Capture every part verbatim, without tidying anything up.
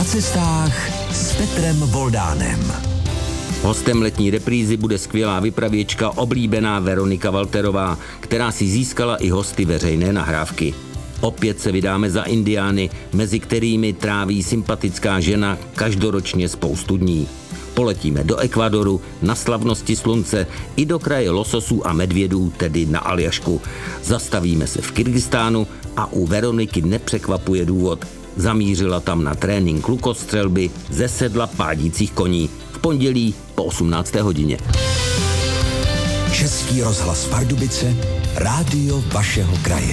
cestách s Petrem Voldánem. Hostem letní reprízy bude skvělá vypravěčka oblíbená Veronika Walterová, která si získala i hosty veřejné nahrávky. Opět se vydáme za indiány, mezi kterými tráví sympatická žena každoročně spoustu dní. Poletíme do Ekvadoru, na slavnosti slunce i do kraje lososů a medvědů, tedy na Aljašku. Zastavíme se v Kyrgyzstánu a u Veroniky nepřekvapuje důvod. Zamířila tam na trénink lukostřelby ze sedla pádících koní. V pondělí po osmnácté hodině. Český rozhlas Pardubice, rádio vašeho kraje.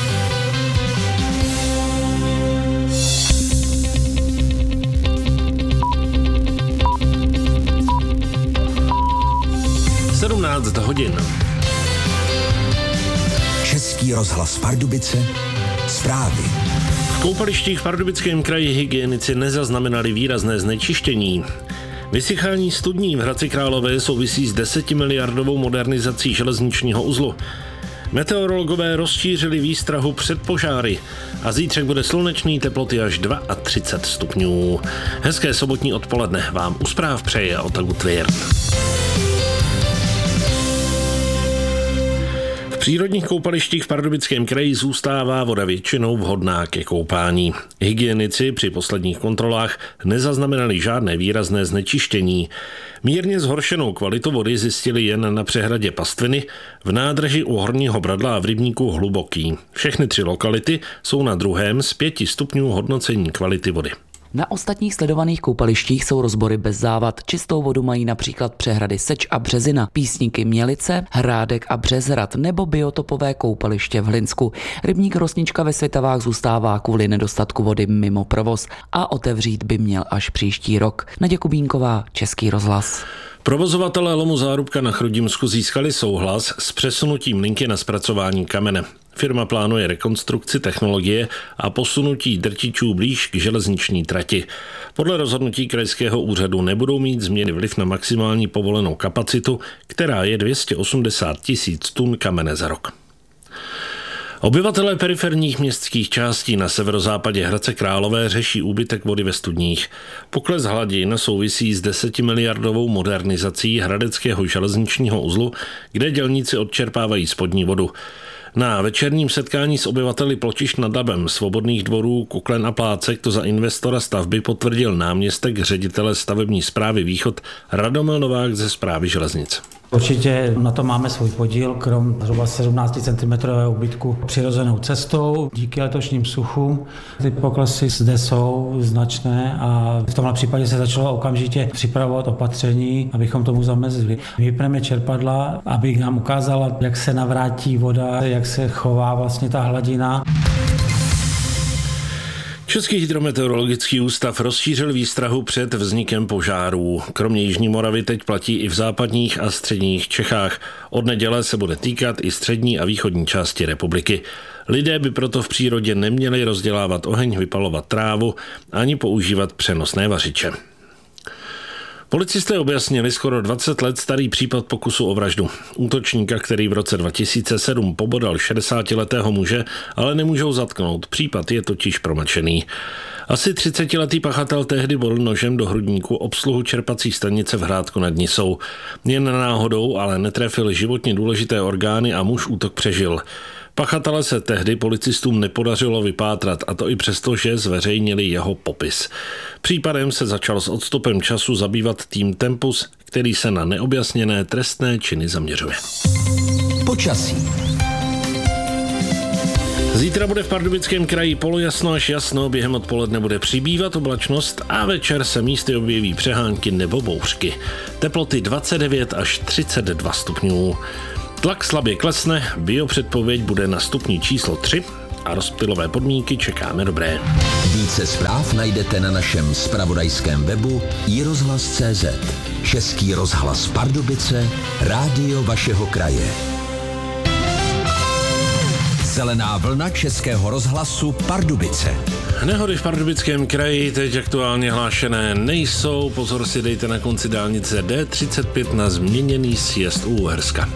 sedmnáct hodin. Český rozhlas Pardubice, zprávy. V koupalištích v Pardubickém kraji hygienici nezaznamenali výrazné znečištění. Vysychání studní v Hradci Králové souvisí s desetimiliardovou modernizací železničního uzlu. Meteorologové rozšířili výstrahu před požáry a zítřek bude slunečný, teploty až třicet dva stupňů. Hezké sobotní odpoledne vám u zpráv přeje Otagu Tvěr. V přírodních koupalištích v Pardubickém kraji zůstává voda většinou vhodná ke koupání. Hygienici při posledních kontrolách nezaznamenali žádné výrazné znečištění. Mírně zhoršenou kvalitu vody zjistili jen na přehradě Pastviny, v nádrži u Horního Bradla a v rybníku Hluboký. Všechny tři lokality jsou na druhém z pěti stupňů hodnocení kvality vody. Na ostatních sledovaných koupalištích jsou rozbory bez závad. Čistou vodu mají například přehrady Seč a Březina, Písníky Mělice, Hrádek a Březhrad nebo biotopové koupaliště v Hlinsku. Rybník Rosnička ve Svitavách zůstává kvůli nedostatku vody mimo provoz a otevřít by měl až příští rok. Naděja Kubínková, Český rozhlas. Provozovatelé lomu Zárubka na Chrudimsku získali souhlas s přesunutím linky na zpracování kamene. Firma plánuje rekonstrukci technologie a posunutí drtičů blíž k železniční trati. Podle rozhodnutí krajského úřadu nebudou mít změny vliv na maximální povolenou kapacitu, která je dvě stě osmdesát tisíc tun kamene za rok. Obyvatelé periferních městských částí na severozápadě Hradce Králové řeší úbytek vody ve studních. Pokles hladin souvisí s desetimiliardovou modernizací hradeckého železničního uzlu, kde dělníci odčerpávají spodní vodu. Na večerním setkání s obyvateli Pločiš nad Labem, Svobodných dvorů, Kuklen a Plácek to za investora stavby potvrdil náměstek ředitele stavební správy Východ Radomil Novák ze správy železnic. Určitě na to máme svůj podíl, krom zhruba sedmnáct centimetrů úbytku přirozenou cestou. Díky letošním suchu ty poklesy zde jsou značné a v tomhle případě se začalo okamžitě připravovat opatření, abychom tomu zamezili. Vypneme čerpadla, aby nám ukázala, jak se navrátí voda, jak se chová vlastně ta hladina. Český hydrometeorologický ústav rozšířil výstrahu před vznikem požárů. Kromě Jižní Moravy teď platí i v západních a středních Čechách. Od neděle se bude týkat i střední a východní části republiky. Lidé by proto v přírodě neměli rozdělávat oheň, vypalovat trávu ani používat přenosné vařiče. Policisté objasnili skoro dvacet let starý případ pokusu o vraždu. Útočníka, který v roce dva tisíce sedm pobodal šedesátiletého muže, ale nemůžou zatknout. Případ je totiž promlčený. Asi třicetiletý pachatel tehdy bodl nožem do hrudníku obsluhu čerpací stanice v Hrádku nad Nisou. Jen náhodou ale netrefil životně důležité orgány a muž útok přežil. Pachatele se tehdy policistům nepodařilo vypátrat, a to i přesto, že zveřejnili jeho popis. Případem se začal s odstupem času zabývat tým Tempus, který se na neobjasněné trestné činy zaměřuje. Počasí. Zítra bude v Pardubickém kraji polojasno až jasno, během odpoledne bude přibývat oblačnost a večer se místy objeví přehánky nebo bouřky. Teploty dvacet devět až třicet dva stupňů. Tlak slabě klesne, biopředpověď bude na stupni číslo tři a rozptylové podmínky čekáme dobré. Více zpráv najdete na našem zpravodajském webu i rozhlas tečka cé zet. Český rozhlas Pardubice, rádio vašeho kraje. Zelená vlna Českého rozhlasu Pardubice. Nehody v Pardubickém kraji teď aktuálně hlášené nejsou. Pozor si dejte na konci dálnice D třicet pět na změněný sjezd u Uherska.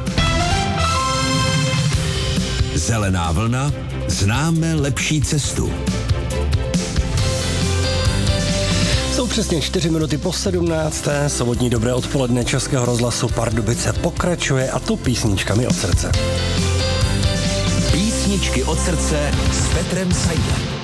Zelená vlna, známe lepší cestu. přesně čtyři minuty po sedmnácté. Sobotní dobré odpoledne Českého rozhlasu Pardubice pokračuje, a to písničkami od srdce. Písničky od srdce s Petrem Sajdem.